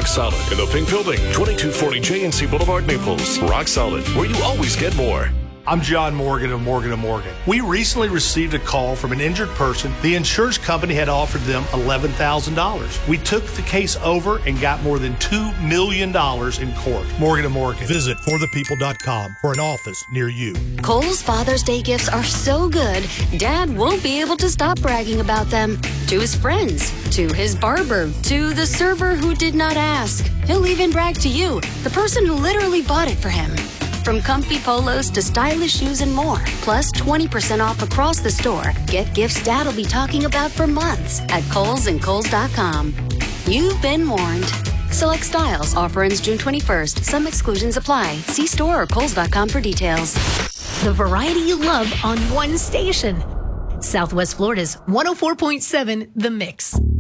Solid in the Pink Building, 2240 J&C Boulevard, Naples. Rock Solid, where you always get more. I'm John Morgan of Morgan & Morgan. We recently received a call from an injured person. The insurance company had offered them $11,000. We took the case over and got more than $2 million in court. Morgan & Morgan. Visit forthepeople.com for an office near you. Kohl's Father's Day gifts are so good, Dad won't be able to stop bragging about them. To his friends, to his barber, to the server who did not ask. He'll even brag to you, the person who literally bought it for him. From comfy polos to stylish shoes and more, plus 20% off across the store. Get gifts Dad'll be talking about for months at Kohl's and Kohl's.com. You've been warned. Select styles. Offer ends June 21st. Some exclusions apply. See store or Kohl's.com for details. The variety you love on one station. Southwest Florida's 104.7 The Mix.